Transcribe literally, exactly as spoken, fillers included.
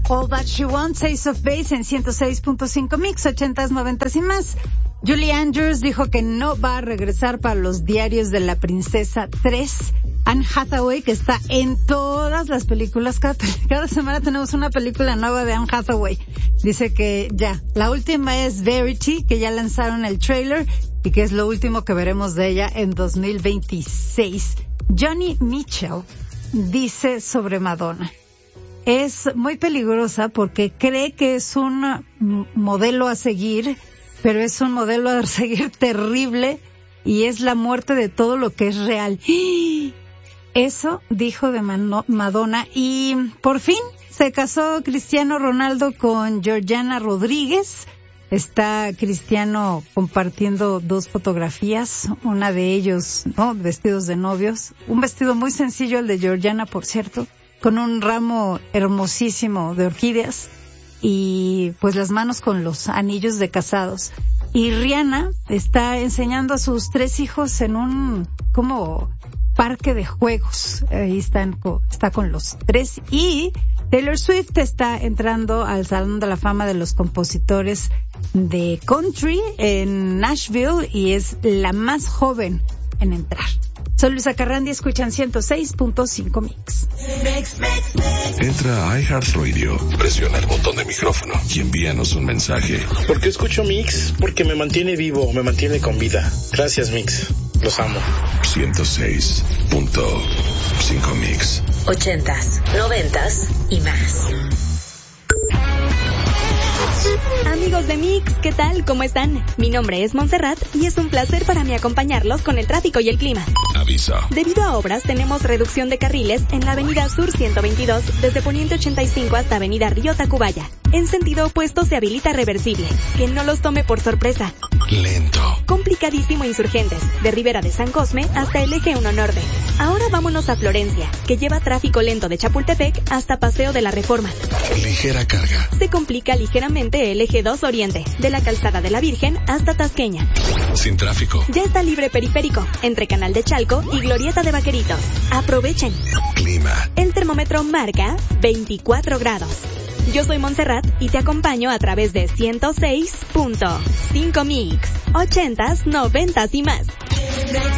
All That She Wants, Ace of Base en ciento seis punto cinco Mix, ochentas, noventas y más. Julie Andrews dijo que no va a regresar para los Diarios de la Princesa tres. Anne Hathaway, que está en todas las películas, cada, cada semana tenemos una película nueva de Anne Hathaway. Dice que ya, la última es Verity, que ya lanzaron el trailer y que es lo último que veremos de ella en dos mil veintiséis. Johnny Mitchell dice sobre Madonna: es muy peligrosa porque cree que es un modelo a seguir, pero es un modelo a seguir terrible y es la muerte de todo lo que es real. Eso dijo de Madonna. Y por fin se casó Cristiano Ronaldo con Georgiana Rodríguez. Está Cristiano compartiendo dos fotografías, una de ellos, ¿no?, vestidos de novios. Un vestido muy sencillo, el de Georgiana, por cierto, con un ramo hermosísimo de orquídeas y pues las manos con los anillos de casados. Y Rihanna está enseñando a sus tres hijos en un como parque de juegos. Ahí están, está con los tres. Y Taylor Swift está entrando al Salón de la Fama de los Compositores de Country en Nashville y es la más joven en entrar. Soy Luisa Carrandi, escuchan ciento seis punto cinco Mix. Entra a iHeartRadio, presiona el botón de micrófono y envíanos un mensaje. ¿Por qué escucho Mix? Porque me mantiene vivo, me mantiene con vida. Gracias, Mix. Los amo. ciento seis punto cinco Mix. Ochentas, noventas y más. Amigos de Mix, ¿qué tal? ¿Cómo están? Mi nombre es Montserrat y es un placer para mí acompañarlos con el tráfico y el clima. Aviso. Debido a obras, tenemos reducción de carriles en la avenida Sur ciento veintidós, desde Poniente ochenta y cinco hasta avenida Río Tacubaya. En sentido opuesto se habilita reversible. Que no los tome por sorpresa. Lento. Complicadísimo Insurgentes, de Ribera de San Cosme hasta el eje uno Norte. Ahora vámonos a Florencia, que lleva tráfico lento de Chapultepec hasta Paseo de la Reforma. Ligera carga. Se complica ligeramente el eje dos Oriente, de la Calzada de la Virgen hasta Tasqueña. Sin tráfico. Ya está libre periférico, entre Canal de Chalco y Glorieta de Vaqueritos. Aprovechen. Clima. El termómetro marca veinticuatro grados. Yo soy Montserrat y te acompaño a través de ciento seis punto cinco Mix. Ochentas, noventas y más.